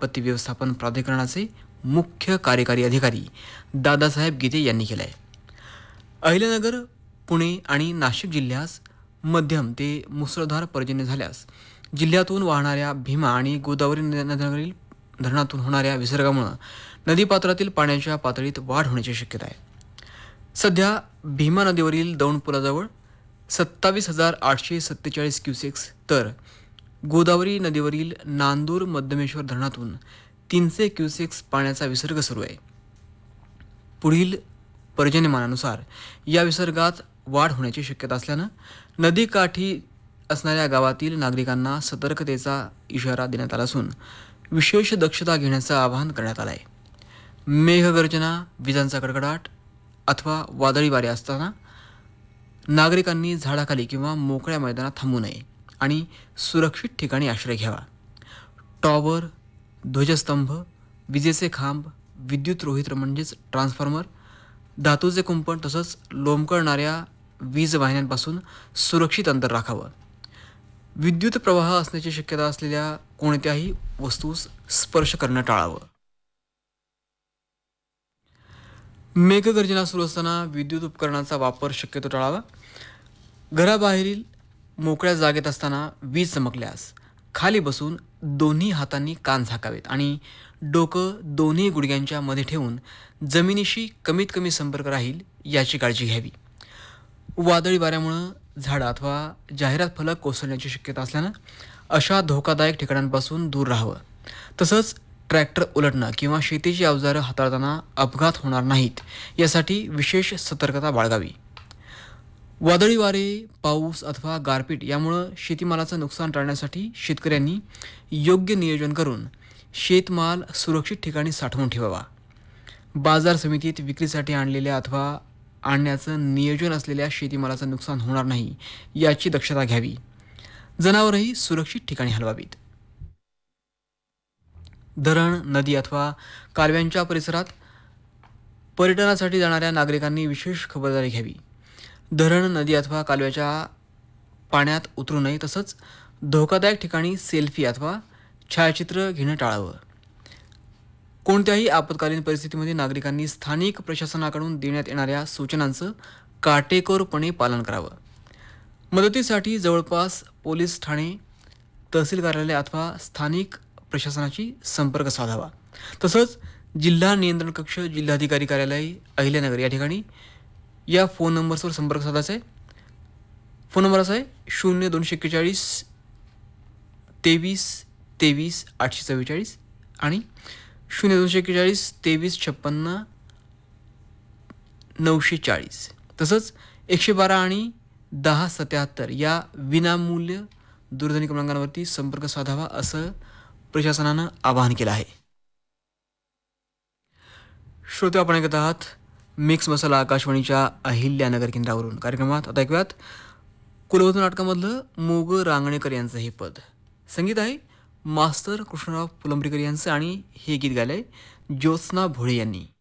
आपत्ती व्यवस्थापन प्राधिकरणाचे मुख्य कार्यकारी अधिकारी दादासाहेब गीते यांनी केलं आहे. अहिल्यानगर, पुणे आणि नाशिक जिल्ह्यास मध्यम ते मुसळधार पर्जन्य झाल्यास जिल्ह्यातून वाहणाऱ्या भीमा आणि गोदावरी नद्यांवरील धरणातून होणाऱ्या विसर्गामुळे नदीपात्रातील पाण्याच्या पातळीत वाढ होण्याची शक्यता आहे. सध्या भीमा नदीवरील दौंड पुलाजवळ 27,847 क्युसेक्स तर गोदावरी नदीवरील नांदूर मध्यमेश्वर धरणातून 300 क्युसेक्स पाण्याचा विसर्ग सुरू आहे. पुढील पर्जन्यमानानुसार या विसर्गात वाढ होण्याची शक्यता असल्यानं नदीकाठी असणाऱ्या गावातील नागरिकांना सतर्कतेचा इशारा देण्यात आला असून विशेष दक्षता घेण्याचं आवाहन करण्यात आलं आहे. मेघगर्जना, विजांचा कडकडाट अथवा वादळी वारे असताना नागरिकांनी झाडाखाली किंवा मोकळ्या मैदानात थांबू नये आणि सुरक्षित ठिकाणी आश्रय घ्यावा. टॉवर, ध्वजस्तंभ, विजेचे खांब, विद्युत रोहित्र म्हणजेच ट्रान्सफॉर्मर, धातूचे कुंपण तसंच लोंबकळणाऱ्या वीज वाहिन्यांपासून सुरक्षित अंतर राखावं. विद्युत प्रवाह असण्याची शक्यता असलेल्या कोणत्याही वस्तूस स्पर्श करणं टाळावं. मेघगर्जना सुरू असताना विद्युत उपकरणाचा वापर शक्यतो टाळावा. घराबाहेरील मोकळ्या जागेत असताना वीज चमकल्यास खाली बसून दोन्ही हातांनी कान झाकावेत आणि डोकं दोन्ही गुडघ्यांच्या मध्ये ठेवून जमिनीशी कमीत कमी संपर्क राहील याची काळजी घ्यावी. वादळी वाऱ्यामुळं झाडं अथवा जाहिरात फलक कोसळण्याची शक्यता असल्यानं अशा धोकादायक ठिकाणांपासून दूर राहावं. तसंच ट्रॅक्टर उलटणं किंवा शेतीची अवजारं हाताळताना अपघात होणार नाहीत यासाठी विशेष सतर्कता बाळगावी. वादळी वारे, पाऊस अथवा गारपीट यामुळं शेतीमालाचं नुकसान टाळण्यासाठी शेतकऱ्यांनी योग्य नियोजन करून शेतमाल सुरक्षित ठिकाणी साठवून ठेवावा. बाजार समितीत विक्रीसाठी आणलेल्या अथवा आणण्याचं नियोजन असलेल्या शेतीमालाचं नुकसान होणार नाही याची दक्षता घ्यावी. जनावरही सुरक्षित ठिकाणी हलवावीत. धरण, नदी अथवा कालव्यांच्या परिसरात पर्यटनासाठी जाणाऱ्या नागरिकांनी विशेष खबरदारी घ्यावी. धरण, नदी अथवा कालव्याच्या पाण्यात उतरू नये. तसंच धोकादायक ठिकाणी सेल्फी अथवा छायाचित्र घेणं टाळावं. कोणत्याही आपत्कालीन परिस्थितीमध्ये नागरिकांनी स्थानिक प्रशासनाकडून देण्यात येणाऱ्या सूचनांचं काटेकोरपणे पालन करावं. मदतीसाठी जवळपास पोलीस ठाणे, तहसील कार्यालय अथवा स्थानिक प्रशासनाशी संपर्क साधावा. तसंच जिल्हा नियंत्रण कक्ष, जिल्हाधिकारी कार्यालय, अहिल्यानगर या ठिकाणी या फोन नंबर्सवर संपर्क साधायचा आहे. फोन नंबर असा आहे 0241 23 23 844 आणि 0241 23 56 940. तसंच 112 आणि 1077 या विनामूल्य दूरध्वनी क्रमांकावरती संपर्क साधावा असं प्रशासनानं आवाहन केलं आहे. श्रोते, आपण ऐकत आहात मिक्स मसाला आकाशवाणीच्या अहिल्यानगर केंद्रावरून. कार्यक्रमात आता ऐकूयात कुलवधू नाटकामधलं मोग रांगणेकर यांचं हे पद. संगीत आहे मास्तर कृष्णराव पुलंबरीकर यांचं आणि हे गीत गायलंय ज्योत्स्ना भोळे यांनी.